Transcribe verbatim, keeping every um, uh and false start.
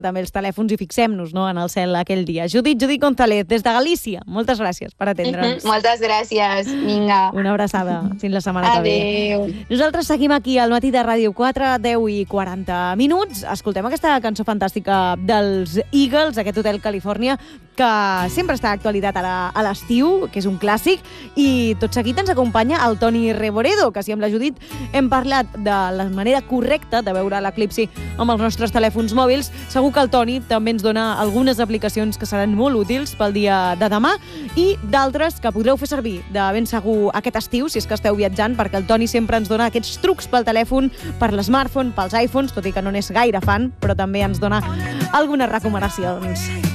també els telèfons i fixem-nos, no?, en el cel aquell dia. Judit, Judit González, des de Galícia, moltes gràcies per atendre'ns. Moltes gràcies, vinga. Una abraçada, fins la setmana que ve. Adéu. Nosaltres seguim aquí al matí de Ràdio quatre, deu i quaranta minuts. Escoltem aquesta cançó fantàstica dels Eagles, aquest Hotel Califòrnia, que sempre està d'actualitat a l'estiu, que és un clàssic, i tot seguit ens acompanya el Toni Reboredo, que si amb la Judit hem parlat de la manera correcta de veure l'eclipsi amb els nostres telèfons mòbils, segur que el Toni també ens dona algunes aplicacions que seran molt útils pel dia de demà i d'altres que podreu fer servir de ben segur aquest estiu, si és que esteu viatjant, perquè el Toni sempre ens dona aquests trucs pel telèfon, per l'smartphone, pels iPhones, tot i que no n'és gaire fan, però també ens dona algunes recomanacions.